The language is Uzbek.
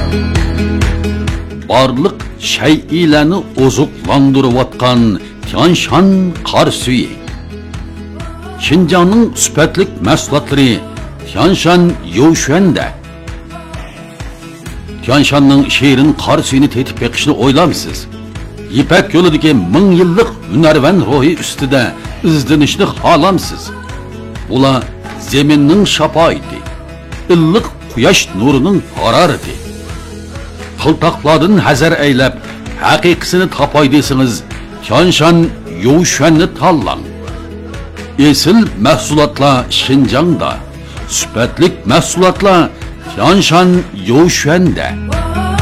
Barlıq şey'ilərini ozuqlandırıvatqan Tianshan qar suyu. Şinjanның süpetlik məhsullatları Tianshan Youshuan'da. Tianshanның şehrin qar suyunu tetip beqishni o'ylamsiz? İpek yo'lidagi 1000 yillik hunarvan ruhi ustida izlanishni xohlamsiz? Bular zeminning shafoiti, illiq quyosh nurining harorati. Qiltaqlardan hazar aylab, haqiqisini topay desangiz, Tianshan Youshuan'ni tanlang. Esil mahsulotlar Şinjan'da, süpetlik mahsulotlar Tianshan Youshuan'da.